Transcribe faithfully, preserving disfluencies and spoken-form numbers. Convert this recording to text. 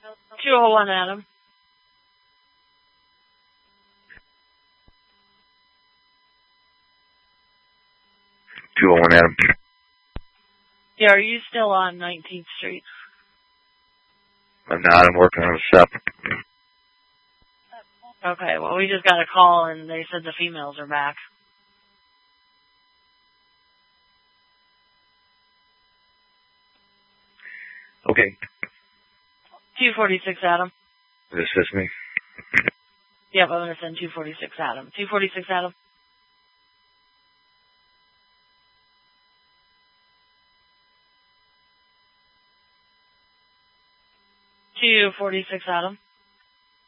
two oh one Adam. two oh one Adam. Yeah, are you still on nineteenth Street? I'm not. I'm working on a S E P. Okay, well, we just got a call, and they said the females are back. Okay. two forty-six Adam. Is this me? Yep, I'm going to send two forty-six Adam. two forty-six Adam. two forty-six Adam.